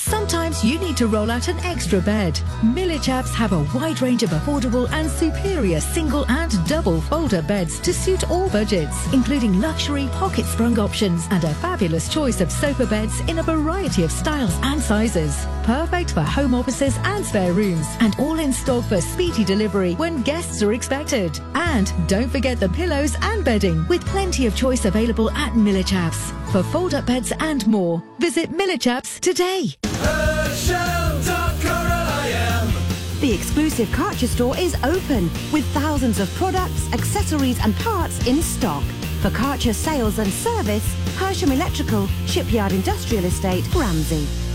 Sometimes you need to roll out an extra bed. Millie Chaps have a wide range of affordable and superior single and double folder beds to suit all budgets, including luxury pocket sprung options and a fabulous choice of sofa beds in a variety of styles and sizes. Perfect for home offices and spare rooms, and all in stock for speedy delivery when guests are expected. And don't forget the pillows and bedding, with plenty of choice available at Millie Chaps. For fold-up beds and more, visit Millie Chaps today. The exclusive Karcher store is open with thousands of products, accessories and parts in stock. For Karcher sales and service, Hersham Electrical, Shipyard Industrial Estate, Ramsey.